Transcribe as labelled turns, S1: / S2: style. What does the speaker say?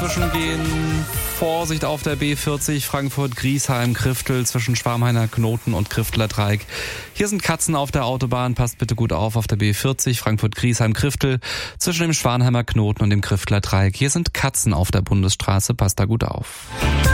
S1: dazwischen gehen. Vorsicht auf der B40 Frankfurt-Griesheim-Kriftel zwischen Schwarmhainer Knoten und Krifteler Dreieck. Hier sind Katzen auf der Autobahn. Passt bitte gut auf der B40 Frankfurt-Griesheim-Kriftel zwischen dem Schwanheimer Knoten und dem Krifteler Dreieck. Hier sind Katzen auf der Bundesstraße. Passt da gut auf.